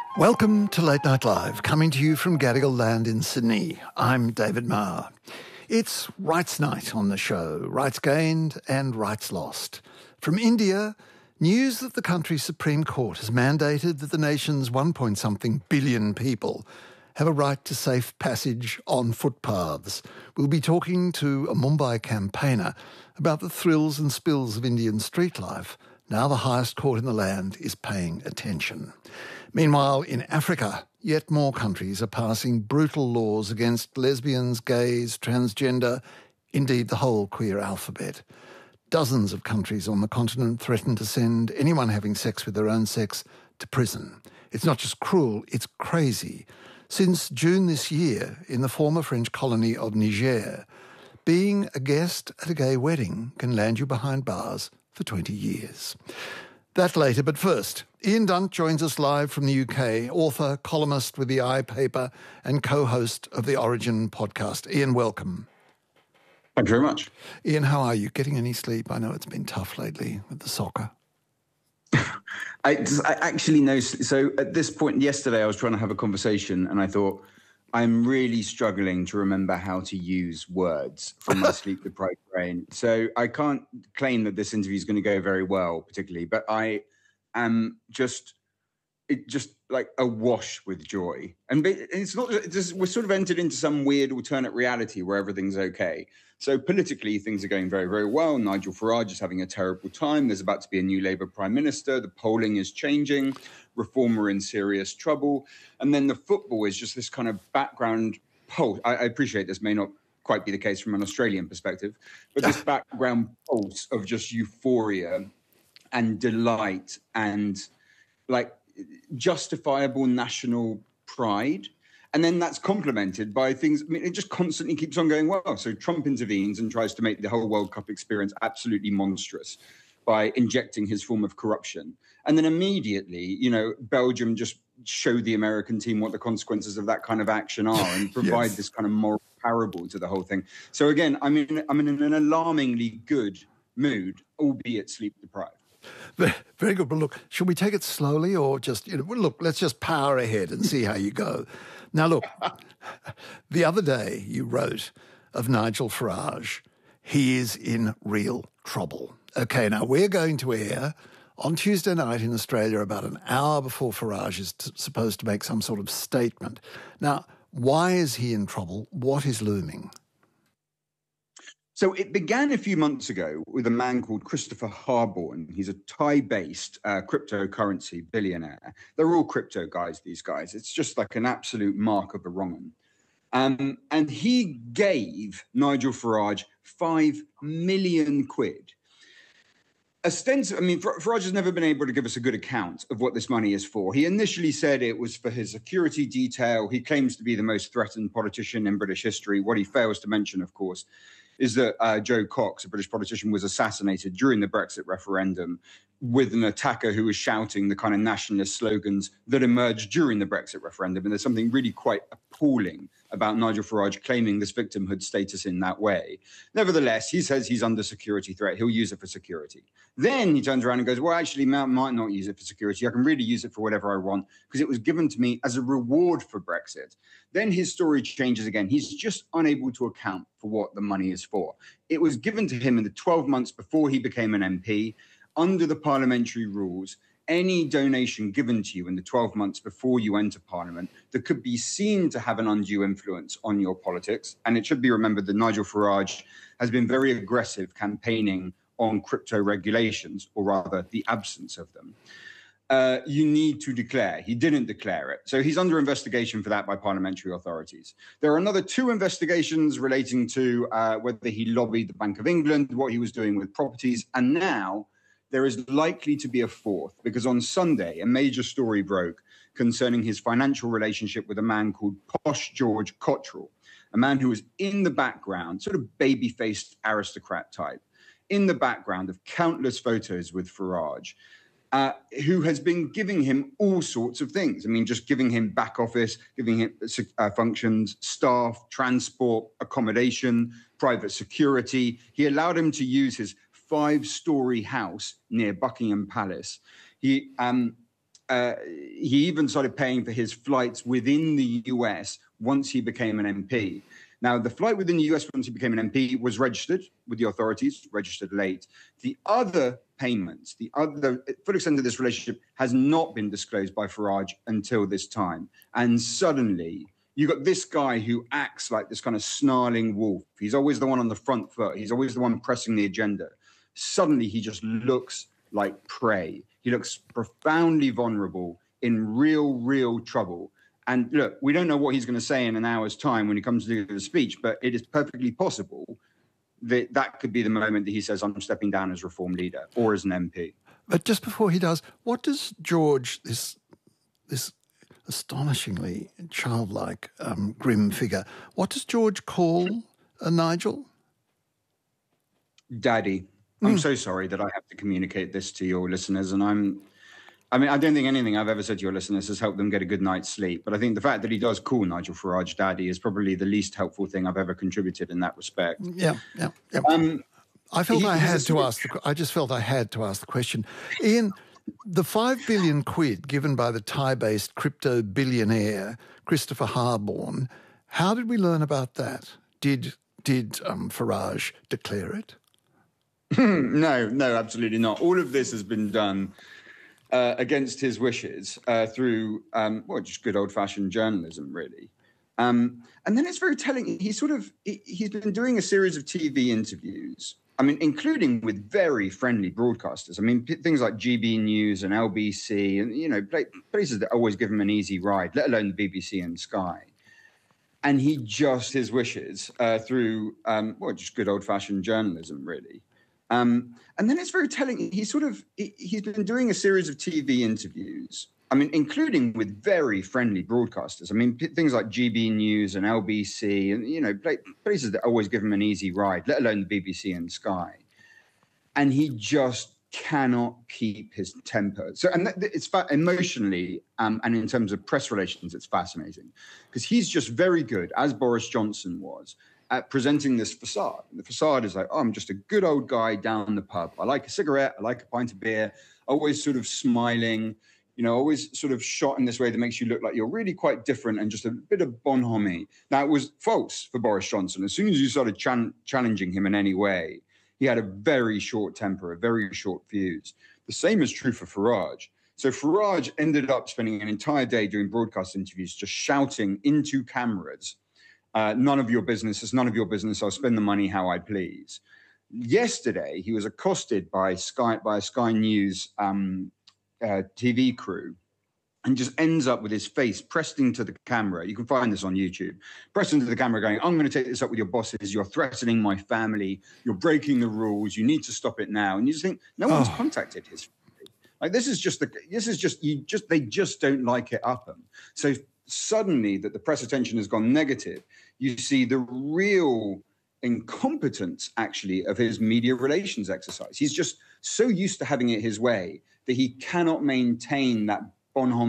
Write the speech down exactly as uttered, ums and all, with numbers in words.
Welcome to Late Night Live, coming to you from Gadigal Land in Sydney. I'm David Marr. It's Rights Night on the show, rights gained and rights lost. From India, news that the country's Supreme Court has mandated that the nation's one point something billion people have a right to safe passage on footpaths. We'll be talking to a Mumbai campaigner about the thrills and spills of Indian street life. Now the highest court in the land is paying attention. Meanwhile, in Africa, yet more countries are passing brutal laws against lesbians, gays, transgender, indeed the whole queer alphabet. Dozens of countries on the continent threaten to send anyone having sex with their own sex to prison. It's not just cruel, it's crazy. Since June this year, in the former French colony of Niger, being a guest at a gay wedding can land you behind bars for twenty years. That later, but first, Ian Dunt joins us live from the U K, author, columnist with the I paper and co-host of the Origin podcast. Ian, welcome. Thank you very much. Ian, how are you? Getting any sleep? I know it's been tough lately with the soccer. I, I actually know. So at this point yesterday, I was trying to have a conversation and I thought, I'm really struggling to remember how to use words from my sleep-deprived brain. So I can't claim that this interview is going to go very well, particularly, but I am just, it just like awash with joy. And it's not, it's just, we're sort of entered into some weird alternate reality where everything's okay. So politically, things are going very, very well. Nigel Farage is having a terrible time. There's about to be a new Labour Prime Minister. The polling is changing. Reform are in serious trouble. And then the football is just this kind of background pulse. I, I appreciate this may not quite be the case from an Australian perspective, but this background pulse of just euphoria and delight and like justifiable national pride. And then that's complemented by things, I mean, it just constantly keeps on going well. So Trump intervenes and tries to make the whole World Cup experience absolutely monstrous by injecting his form of corruption. And then immediately, you know, Belgium just showed the American team what the consequences of that kind of action are and provide yes. this kind of moral parable to the whole thing. So again, I'm in, I'm in an alarmingly good mood, albeit sleep deprived. Very good. But look, should we take it slowly or just, you know, well, look, let's just power ahead and see how you go. Now, look, the other day you wrote of Nigel Farage, he is in real trouble. Okay, now we're going to air on Tuesday night in Australia about an hour before Farage is t- supposed to make some sort of statement. Now, why is he in trouble? What is looming? So it began a few months ago with a man called Christopher Harborne. He's a Thai-based uh, cryptocurrency billionaire. They're all crypto guys, these guys. It's just like an absolute mark of the wrong one. Um, and he gave Nigel Farage five million quid. Ostens- I mean, Farage has never been able to give us a good account of what this money is for. He initially said it was for his security detail. He claims to be the most threatened politician in British history. What he fails to mention, of course, is that uh, Joe Cox, a British politician, was assassinated during the Brexit referendum with an attacker who was shouting the kind of nationalist slogans that emerged during the Brexit referendum. And there's something really quite appalling about Nigel Farage claiming this victimhood status in that way. Nevertheless, he says he's under security threat. He'll use it for security. Then he turns around and goes, well, actually, I might not use it for security. I can really use it for whatever I want because it was given to me as a reward for Brexit. Then his story changes again. He's just unable to account for what the money is for. It was given to him in the twelve months before he became an M P. Under the parliamentary rules, any donation given to you in the twelve months before you enter Parliament that could be seen to have an undue influence on your politics, and it should be remembered that Nigel Farage has been very aggressive campaigning on crypto regulations, or rather the absence of them, uh, you need to declare. He didn't declare it. So he's under investigation for that by parliamentary authorities. There are another two investigations relating to uh, whether he lobbied the Bank of England, what he was doing with properties, and now there is likely to be a fourth, because on Sunday, a major story broke concerning his financial relationship with a man called Posh George Cottrell, a man who was in the background, sort of baby-faced aristocrat type, in the background of countless photos with Farage, uh, who has been giving him all sorts of things. I mean, just giving him back office, giving him uh, functions, staff, transport, accommodation, private security. He allowed him to use his five-story house near Buckingham Palace. He um, uh, he even started paying for his flights within the U S once he became an M P. Now, the flight within the U S once he became an M P was registered with the authorities, registered late. The other payments, the other full extent of this relationship has not been disclosed by Farage until this time. And suddenly, you got this guy who acts like this kind of snarling wolf. He's always the one on the front foot. He's always the one pressing the agenda. Suddenly, he just looks like prey. He looks profoundly vulnerable, in real, real trouble. And look, we don't know what he's going to say in an hour's time when he comes to do the speech, but it is perfectly possible that that could be the moment that he says, I'm stepping down as Reform leader or as an M P. But just before he does, what does George, this this astonishingly childlike, um, grim figure, what does George call uh, Nigel? Daddy. I'm Mm. so sorry that I have to communicate this to your listeners, and I'm I mean, I don't think anything I've ever said to your listeners has helped them get a good night's sleep. But I think the fact that he does call Nigel Farage daddy is probably the least helpful thing I've ever contributed in that respect. Yeah, yeah, yeah. Um, I felt he- I he's a had to sort of- ask. The, I just felt I had to ask the question. Ian, the five billion quid given by the Thai-based crypto billionaire Christopher Harborn. How did we learn about that? Did did um, Farage declare it? No, no, absolutely not. All of this has been done uh, against his wishes uh, through, um, well, just good old-fashioned journalism, really. Um, and then it's very telling. He sort of he, he's been doing a series of T V interviews. I mean, including with very friendly broadcasters. I mean, p- things like G B News and L B C, and you know, pla- places that always give him an easy ride, let alone the B B C and Sky. And he just his wishes uh, through, um, well, just good old-fashioned journalism, really. Um, and then it's very telling. He sort of he, he's been doing a series of T V interviews. I mean, including with very friendly broadcasters. I mean, p- things like G B News and L B C, and you know, pla- places that always give him an easy ride, let alone the B B C and Sky. And he just cannot keep his temper. So, and that, it's fa- emotionally um, and in terms of press relations, it's fascinating because he's just very good, as Boris Johnson was, at presenting this facade. And the facade is like, oh, I'm just a good old guy down the pub. I like a cigarette. I like a pint of beer. Always sort of smiling, you know, always sort of shot in this way that makes you look like you're really quite different and just a bit of bonhomie. Now, it was false for Boris Johnson. As soon as you started chan- challenging him in any way, he had a very short temper, a very short fuse. The same is true for Farage. So Farage ended up spending an entire day doing broadcast interviews, just shouting into cameras, uh, none of your business, it's none of your business, I'll spend the money how I please. Yesterday, he was accosted by Sky, by a Sky News um, uh, T V crew, and just ends up with his face pressed into the camera. You can find this on YouTube. Pressed into the camera going, I'm going to take this up with your bosses. You're threatening my family. You're breaking the rules. You need to stop it now. And you just think, no one's Oh. contacted his family. Like, this is just, the, this is just, you just, they just don't like it up him. So suddenly that the press attention has gone negative, you see the real incompetence, actually, of his media relations exercise. He's just so used to having it his way that he cannot maintain that bonhomie